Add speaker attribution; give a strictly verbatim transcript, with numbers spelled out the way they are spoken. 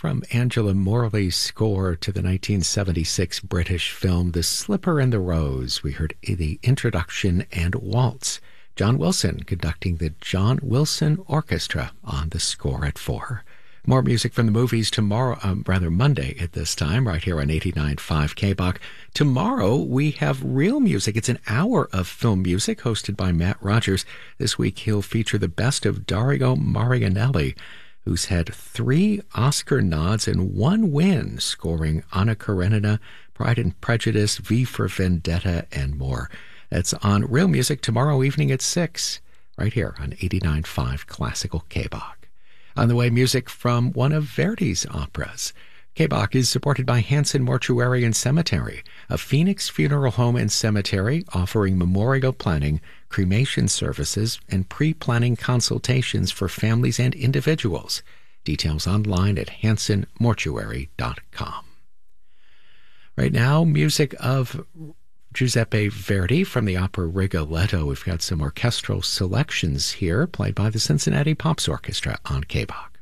Speaker 1: From Angela Morley's score to the nineteen seventy-six British film The Slipper and the Rose, we heard the introduction and waltz. John Wilson conducting the John Wilson Orchestra on the score at four. More music from the movies tomorrow, um, rather Monday at this time, right here on eighty-nine point five K B O C. Tomorrow we have real music. It's an hour of film music hosted by Matt Rogers. This week he'll feature the best of Dario Marianelli, who's had three Oscar nods and one win, scoring Anna Karenina, Pride and Prejudice, V for Vendetta, and more. That's on Real Music tomorrow evening at six, right here on eighty-nine point five Classical K B O C. On the way, music from one of Verdi's operas. K B O C is supported by Hanson Mortuary and Cemetery, a Phoenix funeral home and cemetery offering memorial planning, cremation services, and pre-planning consultations for families and individuals. Details online at hanson mortuary dot com. Right now, music of Giuseppe Verdi from the opera Rigoletto. We've got some orchestral selections here played by the Cincinnati Pops Orchestra on K B O C.